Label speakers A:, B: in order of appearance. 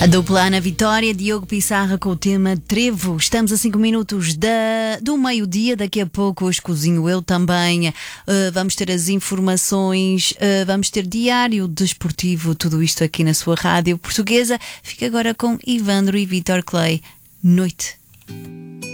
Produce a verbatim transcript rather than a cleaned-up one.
A: A dupla Ana Vitória, Diogo Pissarra com o tema Trevo. Estamos a cinco minutos da, do meio-dia. Daqui a pouco hoje cozinho eu também. Uh, vamos ter as informações, uh, vamos ter diário desportivo, tudo isto aqui na sua rádio portuguesa. Fica agora com Ivandro e Vítor Clay. Noite.